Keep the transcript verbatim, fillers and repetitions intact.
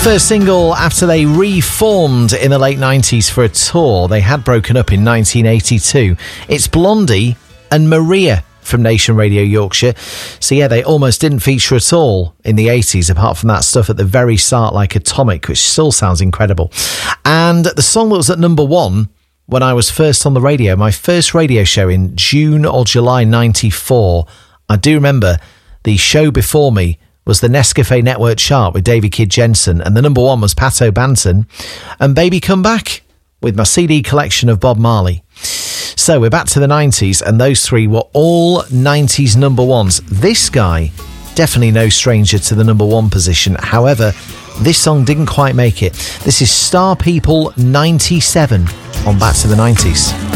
First single after they reformed in the late nineties for a tour. They had broken up in nineteen eighty-two. It's Blondie and Maria from Nation Radio Yorkshire. So yeah, they almost didn't feature at all in the eighties, apart from that stuff at the very start like Atomic, which still sounds incredible. And the song that was at number one when I was first on the radio, my first radio show in June or July ninety-four, I do remember the show before me was the Nescafe Network chart with Davy Kid Jensen, and the number one was Pat O'Banton and Baby Come Back with my C D collection of Bob Marley. So we're back to the nineties, and those three were all nineties number ones. This guy, definitely no stranger to the number one position. However, this song didn't quite make it. This is Star People ninety-seven on Back to the nineties.